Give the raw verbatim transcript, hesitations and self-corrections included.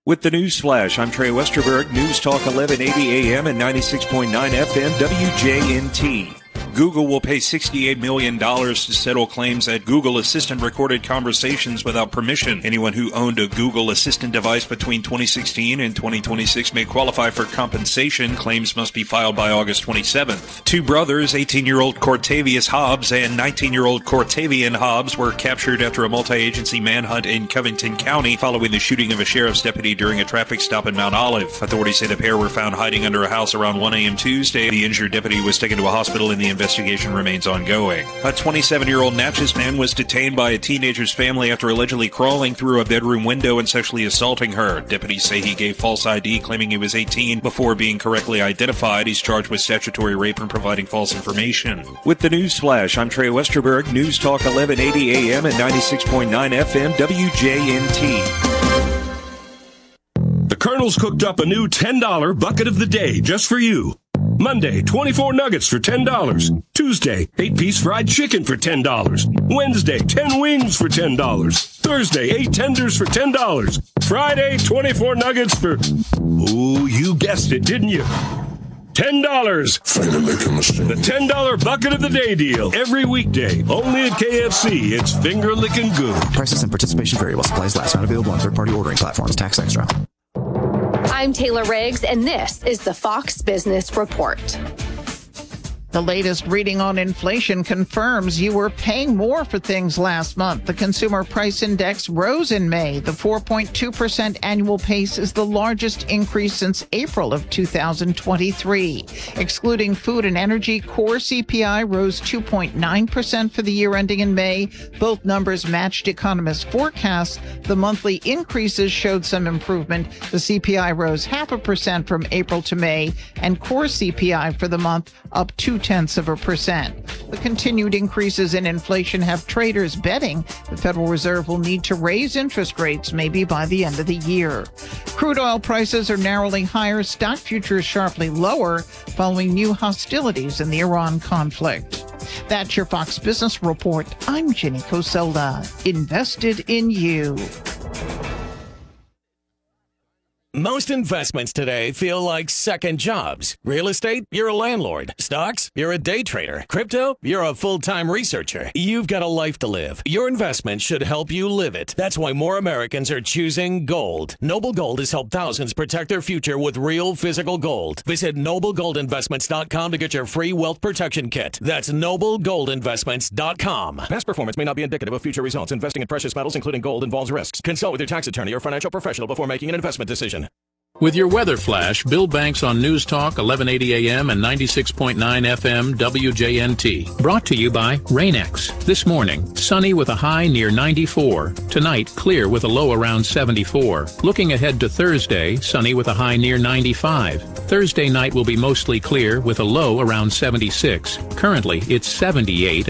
With the News Flash, I'm Trey Westerberg, News Talk eleven eighty A M and ninety-six point nine F M W J N T. Google will pay sixty-eight million dollars to settle claims that Google Assistant recorded conversations without permission. Anyone who owned a Google Assistant device between twenty sixteen and twenty twenty-six may qualify for compensation. Claims must be filed by August twenty-seventh. Two brothers, eighteen-year-old Cortavius Hobbs and nineteen-year-old Cortavian Hobbs, were captured after a multi-agency manhunt in Covington County following the shooting of a sheriff's deputy during a traffic stop in Mount Olive. Authorities say the pair were found hiding under a house around one a.m. Tuesday. The injured deputy was taken to a hospital and the investigation remains ongoing. A twenty-seven-year-old Natchez man was detained by a teenager's family after allegedly crawling through a bedroom window and sexually assaulting her. Deputies say he gave false I D claiming he was eighteen before being correctly identified. He's charged with statutory rape and providing false information. With the News Flash, I'm Trey Westerberg, News Talk eleven eighty A M and ninety-six point nine F M W J N T. The Colonel's cooked up a new ten dollar bucket of the day just for you. Monday, twenty-four nuggets for ten dollars. Tuesday, eight-piece fried chicken for ten dollars. Wednesday, ten wings for ten dollars. Thursday, eight tenders for ten dollars. Friday, twenty-four nuggets for... Ooh, you guessed it, didn't you? ten dollars. The ten dollar bucket of the day deal. Every weekday. Only at K F C. It's finger-licking good. Prices and participation vary while supplies last. Not available on third-party ordering platforms. Tax extra. I'm Taylor Riggs, and this is the Fox Business Report. The latest reading on inflation confirms you were paying more for things last month. The Consumer Price Index rose in May. The four point two percent annual pace is the largest increase since April of two thousand twenty-three. Excluding food and energy, core C P I rose two point nine percent for the year ending in May. Both numbers matched economists' forecasts. The monthly increases showed some improvement. The C P I rose half a percent from April to May, and core C P I for the month up two tenths of a percent. The continued increases in inflation have traders betting the Federal Reserve will need to raise interest rates maybe by the end of the year. Crude oil prices are narrowly higher, stock futures sharply lower following new hostilities in the Iran conflict. That's your Fox Business Report. I'm Jenny Coselda. Invested in you. Most investments today feel like second jobs. Real estate, you're a landlord. Stocks, you're a day trader. Crypto, you're a full-time researcher. You've got a life to live. Your investment should help you live it. That's why more Americans are choosing gold. Noble Gold has helped thousands protect their future with real physical gold. Visit noble gold investments dot com to get your free wealth protection kit. That's noble gold investments dot com. Past performance may not be indicative of future results. Investing in precious metals, including gold, involves risks. Consult with your tax attorney or financial professional before making an investment decision. With your weather flash, Bill Banks on News Talk eleven eighty A M and ninety-six point nine F M W J N T. Brought to you by Rain-X. This morning, sunny with a high near ninety-four. Tonight, clear with a low around seventy-four. Looking ahead to Thursday, sunny with a high near ninety-five. Thursday night will be mostly clear with a low around seventy-six. Currently, it's seventy-eight.